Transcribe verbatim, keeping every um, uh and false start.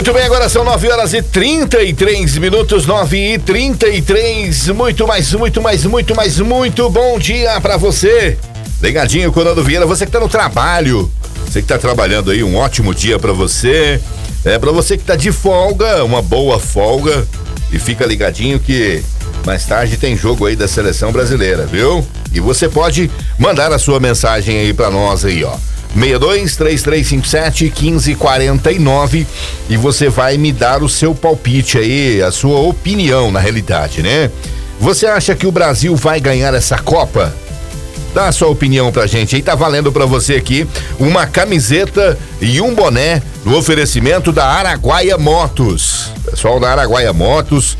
Muito bem, agora são nove horas e trinta e três minutos, nove e trinta e três. Muito mais, muito mais, muito mais, muito bom dia pra você. Ligadinho com o Nando Vieira, você que tá no trabalho, você que tá trabalhando aí, um ótimo dia pra você. É, pra você que tá de folga, uma boa folga. E fica ligadinho que mais tarde tem jogo aí da seleção brasileira, viu? E você pode mandar a sua mensagem aí pra nós aí, ó. seis dois três três cinco sete um cinco quatro nove e você vai me dar o seu palpite aí, a sua opinião na realidade, né? Você acha que o Brasil vai ganhar essa Copa? Dá a sua opinião pra gente aí, tá valendo pra você aqui uma camiseta e um boné no oferecimento da Araguaia Motos. Pessoal da Araguaia Motos,